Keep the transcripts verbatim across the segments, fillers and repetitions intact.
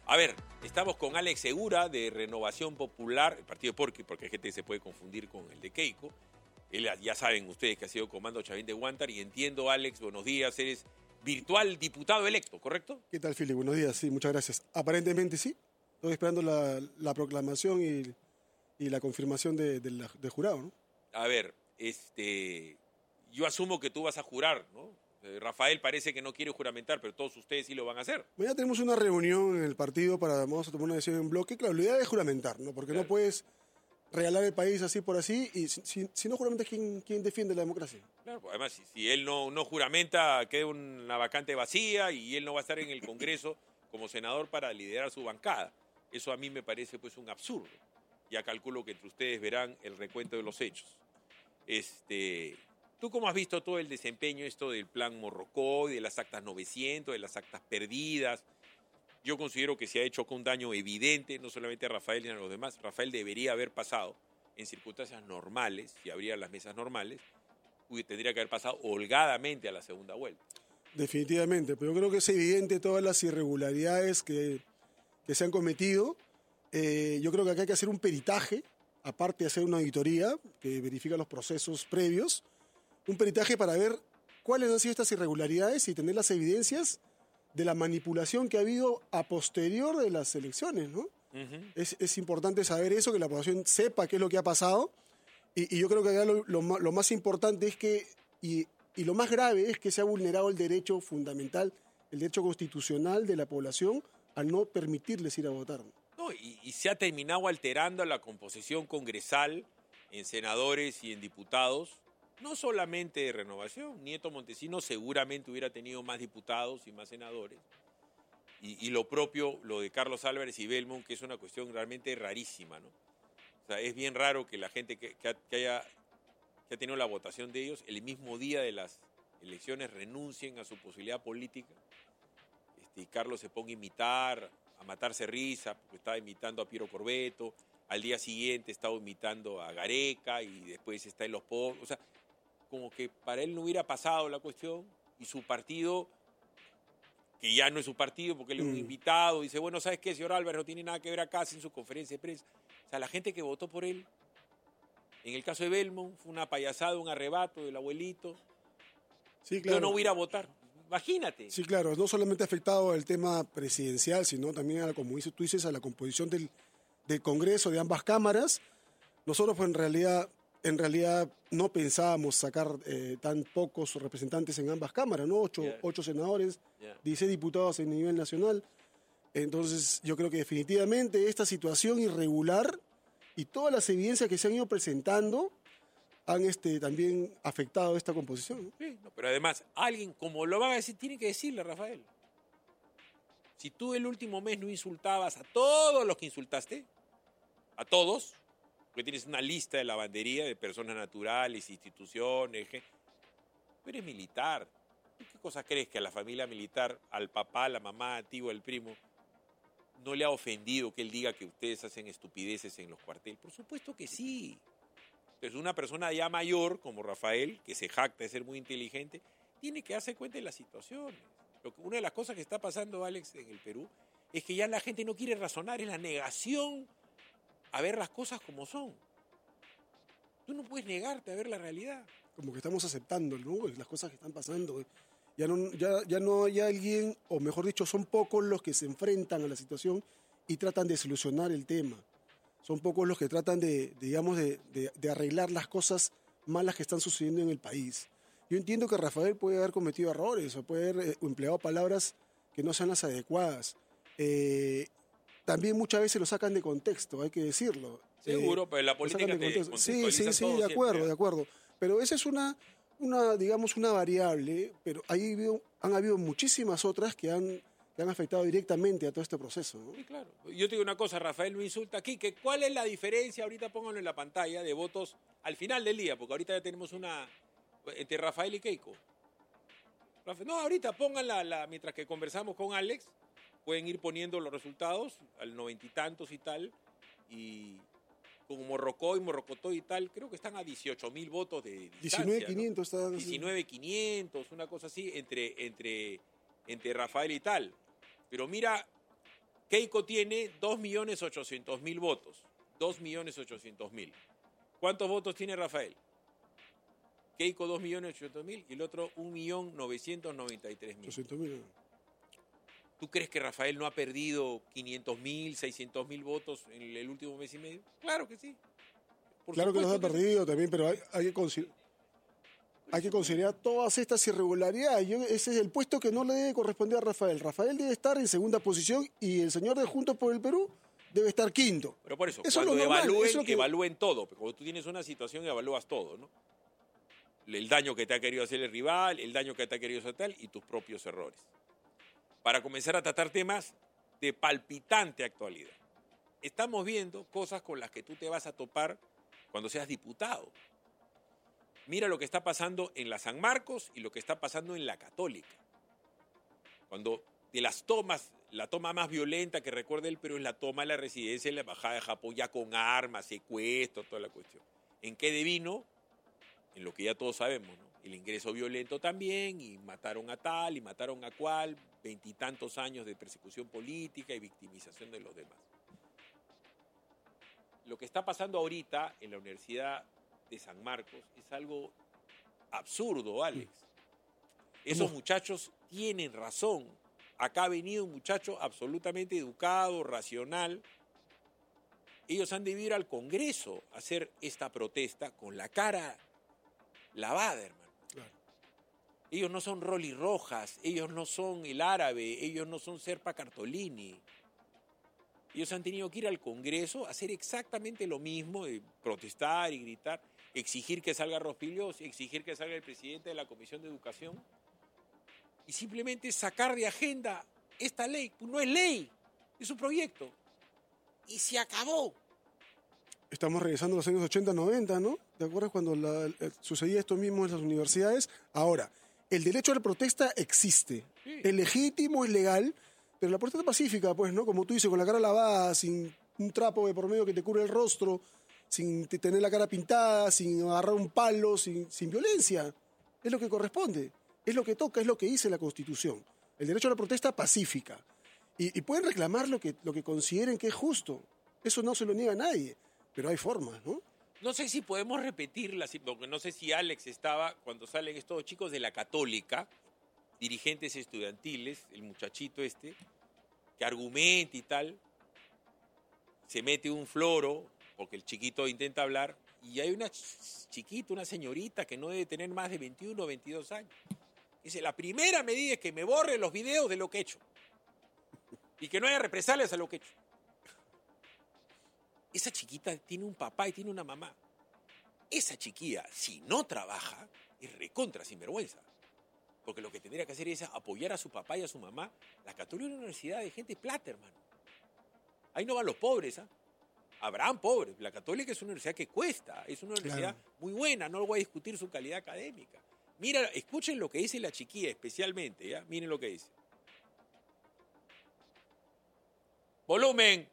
A ver, estamos con Alex Segura de Renovación Popular, el partido de Porqui, porque hay gente que se puede confundir con el de Keiko. Él, ya saben ustedes que ha sido comando Chavín de Huántar y entiendo, Alex, buenos días, eres virtual diputado electo, ¿correcto? ¿Qué tal, Fili? Buenos días, sí, muchas gracias. Aparentemente sí, estoy esperando la, la proclamación y, y la confirmación de, de la, del jurado, ¿no? A ver, este, yo asumo que tú vas a jurar, ¿no? Eh, Rafael parece que no quiere juramentar, pero todos ustedes sí lo van a hacer. Mañana tenemos una reunión en el partido para, vamos a tomar una decisión en bloque. Claro, la idea es juramentar, ¿no? Porque claro, no puedes regalar el país así por así y si, si, si no juramentas, ¿quién, ¿quién defiende la democracia? Claro, además, si, si él no, no juramenta, queda una vacante vacía y él no va a estar en el Congreso como senador para liderar su bancada. Eso a mí me parece pues un absurdo. Ya calculo que entre ustedes verán el recuento de los hechos. Este, ¿Tú cómo has visto todo el desempeño esto del plan Morrocoy, de las actas novecientos, de las actas perdidas? Yo considero que se ha hecho con un daño evidente, no solamente a Rafael ni a los demás. Rafael debería haber pasado en circunstancias normales, si habría las mesas normales, tendría que haber pasado holgadamente a la segunda vuelta. Definitivamente, pero yo creo que es evidente todas las irregularidades que, que se han cometido. Eh, yo creo que acá hay que hacer un peritaje, aparte de hacer una auditoría que verifica los procesos previos, un peritaje para ver cuáles han sido estas irregularidades y tener las evidencias de la manipulación que ha habido a posterior de las elecciones, ¿no? Uh-huh. Es, es importante saber eso, que la población sepa qué es lo que ha pasado y, y yo creo que acá lo, lo, lo más importante es que, y, y lo más grave es que se ha vulnerado el derecho fundamental, el derecho constitucional de la población al no permitirles ir a votar. No, y, y se ha terminado alterando la composición congresal en senadores y en diputados, no solamente de Renovación. Nieto Montesinos seguramente hubiera tenido más diputados y más senadores. Y, y lo propio, lo de Carlos Álvarez y Belmont, que es una cuestión realmente rarísima, ¿no? O sea, es bien raro que la gente que, que, ha, que, haya, que ha tenido la votación de ellos, el mismo día de las elecciones renuncien a su posibilidad política. Este, y Carlos se ponga a imitar, a matarse risa, porque estaba imitando a Piero Corbeto. Al día siguiente estaba imitando a Gareca y después está en los pobres. O sea, como que para él no hubiera pasado la cuestión y su partido, que ya no es su partido porque él es un mm. invitado, dice, bueno, ¿sabes qué, señor Álvarez? No tiene nada que ver acá en su conferencia de prensa. O sea, la gente que votó por él, en el caso de Belmont, fue una payasada, un arrebato del abuelito. Sí, claro. Yo no voy a ir a votar. Imagínate. Sí, claro, no solamente ha afectado el tema presidencial, sino también, a la, como dices, tú dices, a la composición del, del Congreso, de ambas cámaras. Nosotros, pues, en realidad... En realidad no pensábamos sacar eh, tan pocos representantes en ambas cámaras, ¿no? Ocho, yeah. ocho senadores, yeah. dieciséis diputados a nivel nacional. Entonces yo creo que definitivamente esta situación irregular y todas las evidencias que se han ido presentando han este, también afectado esta composición, ¿no? Sí, no, pero además, alguien, como lo van a decir, tiene que decirle, Rafael. Si tú el último mes no insultabas a todos los que insultaste, a todos, porque tienes una lista de lavandería de personas naturales, instituciones. Que... Tú eres militar. ¿Qué cosa crees que a la familia militar, al papá, a la mamá, al tío, al primo, no le ha ofendido que él diga que ustedes hacen estupideces en los cuarteles? Por supuesto que sí. Entonces, una persona ya mayor, como Rafael, que se jacta de ser muy inteligente, tiene que darse cuenta de las situaciones. Lo que, una de las cosas que está pasando, Alex, en el Perú, es que ya la gente no quiere razonar, es la negación a ver las cosas como son. Tú no puedes negarte a ver la realidad. Como que estamos aceptando, ¿no? Las cosas que están pasando. Ya no, ya, ya no hay alguien, o mejor dicho, son pocos los que se enfrentan a la situación y tratan de solucionar el tema. Son pocos los que tratan de, de digamos, de, de, de arreglar las cosas malas que están sucediendo en el país. Yo entiendo que Rafael puede haber cometido errores o puede haber eh, empleado palabras que no sean las adecuadas. Eh, También muchas veces lo sacan de contexto, hay que decirlo. Seguro, eh, pero la política te Sí, sí, sí, de acuerdo, siempre. de acuerdo. Pero esa es una, una, digamos, una variable, pero ahí habido, han habido muchísimas otras que han, que han afectado directamente a todo este proceso, ¿no? Sí, claro. Yo te digo una cosa, Rafael lo insulta aquí, que ¿cuál es la diferencia? Ahorita pónganlo en la pantalla de votos al final del día, porque ahorita ya tenemos una entre Rafael y Keiko. No, ahorita pónganla, la, mientras que conversamos con Alex, pueden ir poniendo los resultados al noventa y tantos y tal, y con Morrocoy, Morrocotoy y tal, creo que están a dieciocho mil votos de distancia. diecinueve mil quinientos, ¿no? Está... diecinueve mil quinientos, una cosa así, entre, entre, entre Rafael y tal. Pero mira Keiko tiene dos millones ochocientos mil votos. dos millones ochocientos mil. ¿Cuántos votos tiene Rafael? Keiko dos millones ochocientos mil y el otro un millón novecientos noventa y tres mil. ochocientos mil. ¿Tú crees que Rafael no ha perdido quinientos mil, seiscientos mil votos en el último mes y medio? Claro que sí. Por claro que los ha que perdido sí. también, pero hay, hay, que considerar, hay que considerar todas estas irregularidades. Yo, ese es el puesto que no le debe corresponder a Rafael. Rafael debe estar en segunda posición y el señor de Juntos por el Perú debe estar quinto. Pero por eso, eso cuando es lo normal, evalúen, eso es lo que... evalúen todo. Porque cuando tú tienes una situación, evalúas todo, ¿no? El daño que te ha querido hacer el rival, el daño que te ha querido hacer tal y tus propios errores. Para comenzar a tratar temas de palpitante actualidad. Estamos viendo cosas con las que tú te vas a topar cuando seas diputado. Mira lo que está pasando en la San Marcos y lo que está pasando en la Católica. Cuando de las tomas, la toma más violenta que recuerda el Perú es la toma de la residencia en la Embajada de Japón, ya con armas, secuestro, toda la cuestión. ¿En qué devino? En lo que ya todos sabemos, ¿no? El ingreso violento también, y mataron a tal, y mataron a cual, veintitantos años de persecución política y victimización de los demás. Lo que está pasando ahorita en la Universidad de San Marcos es algo absurdo, Alex. Esos muchachos tienen razón. Acá ha venido un muchacho absolutamente educado, racional. Ellos han debido ir al Congreso a hacer esta protesta con la cara lavada, hermano. Claro. Ellos no son Rolly Rojas, ellos no son el árabe, ellos no son Serpa Cartolini. Ellos han tenido que ir al Congreso a hacer exactamente lo mismo, de protestar y gritar, exigir que salga Rospigliosi, exigir que salga el presidente de la Comisión de Educación y simplemente sacar de agenda esta ley. No es ley, es un proyecto. Y se acabó. Estamos regresando a los años ochenta, noventa, ¿no? ¿Te acuerdas cuando la, la, sucedía esto mismo en las universidades? Ahora, el derecho a la protesta existe. Sí. Es legítimo, es legal, pero la protesta pacífica, pues, ¿no? Como tú dices, con la cara lavada, sin un trapo de por medio que te cubre el rostro, sin tener la cara pintada, sin agarrar un palo, sin, sin violencia. Es lo que corresponde, es lo que toca, es lo que dice la Constitución. El derecho a la protesta pacífica. Y, y pueden reclamar lo que, lo que consideren que es justo. Eso no se lo niega a nadie. Pero hay formas, ¿no? No sé si podemos repetirla, porque no sé si Alex estaba cuando salen estos chicos de la Católica, dirigentes estudiantiles, el muchachito este, que argumenta y tal, se mete un floro, porque el chiquito intenta hablar, y hay una chiquita, una señorita que no debe tener más de veintiuno o veintidós años. Dice, la primera medida es que me borre los videos de lo que he hecho. Y que no haya represalias a lo que he hecho. Esa chiquita tiene un papá y tiene una mamá. Esa chiquilla, si no trabaja, es recontra sinvergüenza. Porque lo que tendría que hacer es apoyar a su papá y a su mamá. La Católica es una universidad de gente plata, hermano. Ahí no van los pobres, ¿ah? ¿eh? Habrán pobres. La Católica es una universidad que cuesta. Es una universidad claro. muy buena. No voy a discutir su calidad académica. Mira, escuchen lo que dice la chiquilla especialmente, ¿ya? Miren lo que dice. Volumen.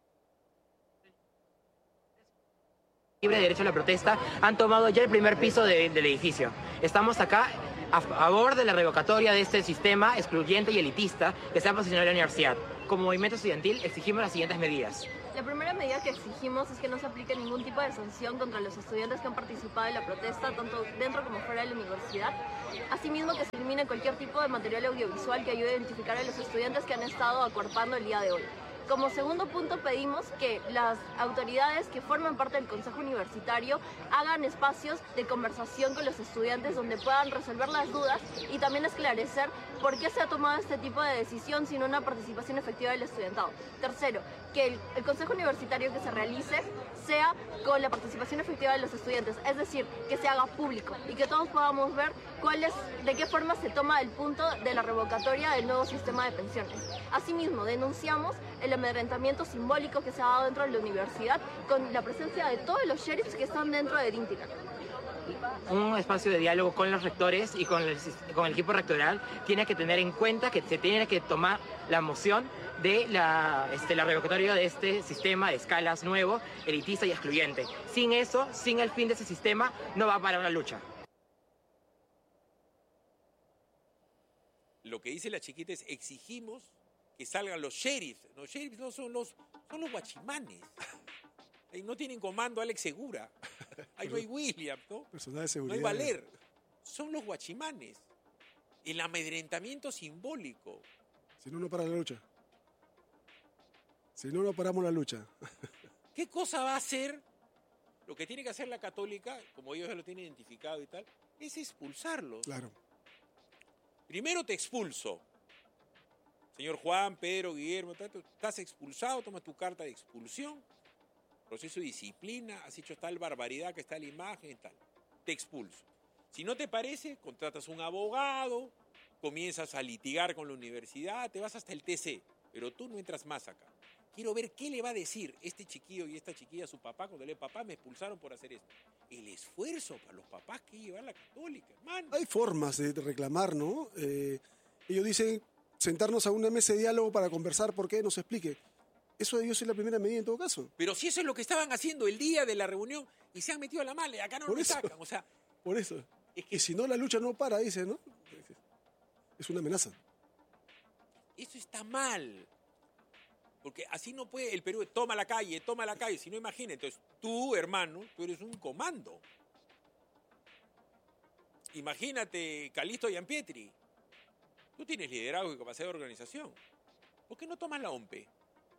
Libre de derecho a la protesta, han tomado ya el primer piso de, del edificio. Estamos acá a favor de la revocatoria de este sistema excluyente y elitista que se ha posicionado en la universidad. Como movimiento estudiantil exigimos las siguientes medidas. La primera medida que exigimos es que no se aplique ningún tipo de sanción contra los estudiantes que han participado en la protesta, tanto dentro como fuera de la universidad. Asimismo, que se elimine cualquier tipo de material audiovisual que ayude a identificar a los estudiantes que han estado acuerpando el día de hoy. Como segundo punto, pedimos que las autoridades que forman parte del Consejo Universitario hagan espacios de conversación con los estudiantes donde puedan resolver las dudas y también esclarecer por qué se ha tomado este tipo de decisión sin una participación efectiva del estudiantado. Tercero, que el, el Consejo Universitario que se realice sea con la participación efectiva de los estudiantes, es decir, que se haga público y que todos podamos ver cuál es, de qué forma se toma el punto de la revocatoria del nuevo sistema de pensiones. Asimismo, denunciamos el amedrentamiento simbólico que se ha dado dentro de la universidad con la presencia de todos los sheriffs que están dentro de Dintica. Un espacio de diálogo con los rectores y con el, con el equipo rectoral tiene que tener en cuenta que se tiene que tomar la moción de la, este, la revocatoria de este sistema de escalas nuevo, elitista y excluyente. Sin eso, sin el fin de ese sistema, no va para una lucha. Lo que dice la chiquita es exigimos que salgan los sheriffs. Los sheriffs no son los, son los guachimanes. Ahí no tienen comando Alex Segura. Ahí no hay William, ¿no? Personal de No seguridad. hay Valer. Son los guachimanes. El amedrentamiento simbólico. Si no, no para la lucha. Si no, no paramos la lucha. ¿Qué cosa va a hacer? Lo que tiene que hacer la Católica, como ellos ya lo tienen identificado y tal, es expulsarlos. Claro. Primero te expulso. Señor Juan, Pedro, Guillermo, tal, estás expulsado, toma tu carta de expulsión. Proceso de disciplina, has hecho tal barbaridad que está la imagen y tal. Te expulso. Si no te parece, contratas un abogado, comienzas a litigar con la universidad, te vas hasta el T C, pero tú no entras más acá. Quiero ver qué le va a decir este chiquillo y esta chiquilla a su papá cuando le diga, papá, me expulsaron por hacer esto. El esfuerzo para los papás que lleva la Católica, hermano. Hay formas de reclamar, ¿no? Eh, ellos dicen sentarnos a una mesa de diálogo para conversar, ¿por qué? Nos explique. Eso debió ser la primera medida en todo caso. Pero si eso es lo que estaban haciendo el día de la reunión y se han metido a la mala y acá no Por lo eso. sacan, o sea... Por eso. Es que Y si no, la lucha no para, dice, ¿no? Es una amenaza. eso está mal. Porque así no puede, el Perú toma la calle, toma la calle, si no imagina. Entonces tú, hermano, tú eres un comando. Imagínate, Calixto Gianpietri. Tú tienes liderazgo y capacidad de organización. ¿Por qué no tomas la O M P E?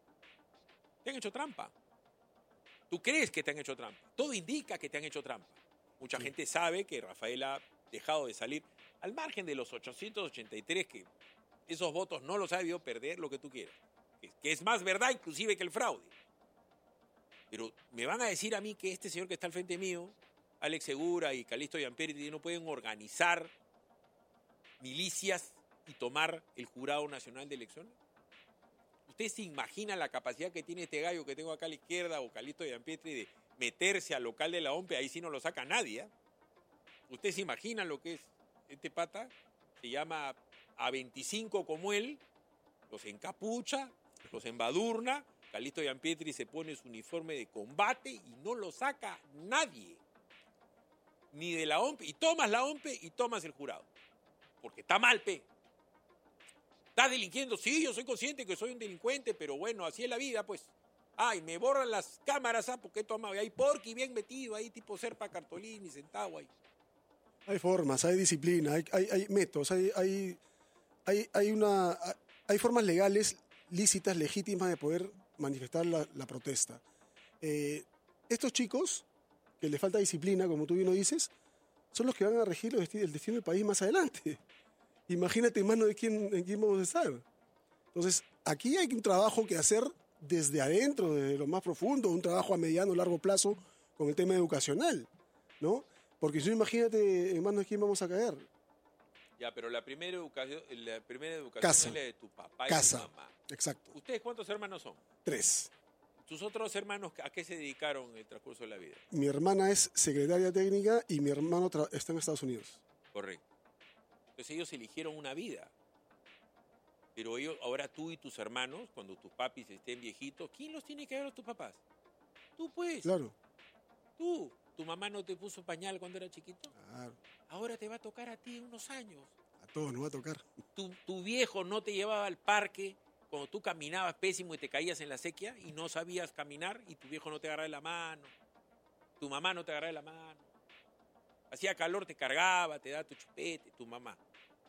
Te han hecho trampa. Tú crees que te han hecho trampa. Todo indica que te han hecho trampa. Mucha Sí. gente sabe que Rafael ha dejado de salir al margen de los ochocientos ochenta y tres, que esos votos no los ha debido perder, lo que tú quieras. Que, que es más verdad inclusive que el fraude. Pero me van a decir a mí que este señor que está al frente mío, Alex Segura y Calixto Gianpietri, no pueden organizar milicias y tomar el Jurado Nacional de Elecciones. ¿Usted se imagina la capacidad que tiene este gallo que tengo acá a la izquierda o Calixto Gianpietri de meterse al local de la O M P E? Ahí sí no lo saca nadie. ¿eh? ¿Usted se imagina lo que es este pata? Se llama A veinticinco como él, los encapucha, los embadurna, Calixto Gianpietri se pone su uniforme de combate y no lo saca nadie. Ni de la O M P E. Y tomas la O M P E y tomas el jurado. Porque está mal, pe. ¿Estás delinquiendo? Sí, yo soy consciente que soy un delincuente, pero bueno, así es la vida, pues. Ay, me borran las cámaras, ¿ah? Porque he tomado. Y hay porqui bien metido ahí, tipo Serpa Cartolini, sentado ahí. Hay formas, hay disciplina, hay, hay, hay métodos, hay, hay, hay, hay, una, hay formas legales, lícitas, legítimas de poder manifestar la, la protesta. Eh, estos chicos, que les falta disciplina, como tú bien lo dices, son los que van a regir el destino, el destino del país más adelante. Imagínate en manos de quién, en quién vamos a estar. Entonces, aquí hay un trabajo que hacer desde adentro, desde lo más profundo, un trabajo a mediano o largo plazo con el tema educacional, ¿no? Porque si no, imagínate en manos de quién vamos a caer. Ya, pero la primera educación, la primera educación Casa. es la de tu papá y Casa. tu mamá. Exacto. ¿Ustedes cuántos hermanos son? Tres. ¿Tus otros hermanos a qué se dedicaron en el transcurso de la vida? Mi hermana es secretaria técnica y mi hermano tra- está en Estados Unidos. Correcto. Entonces ellos eligieron una vida. Pero ellos, ahora tú y tus hermanos, cuando tus papis estén viejitos, ¿quién los tiene que ver a tus papás? Tú pues. Claro. Tú. ¿Tu mamá no te puso pañal cuando era chiquito? Claro. Ahora te va a tocar a ti en unos años. A todos nos va a tocar. Tu, tu viejo no te llevaba al parque cuando tú caminabas pésimo y te caías en la sequía y no sabías caminar y tu viejo no te agarraba de la mano. Tu mamá no te agarraba de la mano. Hacía calor, te cargaba, te daba tu chupete, tu mamá.